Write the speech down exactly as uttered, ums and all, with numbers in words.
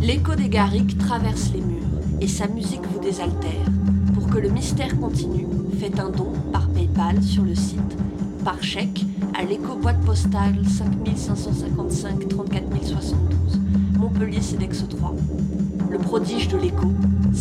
L'écho des garrigues traverse les murs et sa musique vous désaltère. Pour que le mystère continue, faites un don par PayPal sur le site, par chèque à l'écho boîte postale cinq cinq cent cinquante-cinq trente-quatre mille soixante-douze, Montpellier C E D E X trois. Le prodige de l'écho,